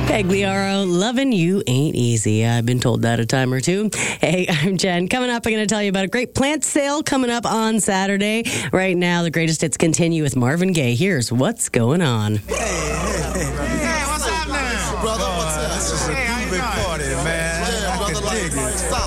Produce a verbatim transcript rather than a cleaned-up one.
Pagliaro, loving you ain't easy. I've been told that a time or two. Hey, I'm Jen. Coming up, I'm going to tell you about a great plant sale coming up on Saturday. Right now, the greatest hits continue with Marvin Gaye. Here's what's going on. Hey, hey, hey. Hey, what's happening? Brother, what's up? This is a hey, big party, man. Yeah, brother, like, stop.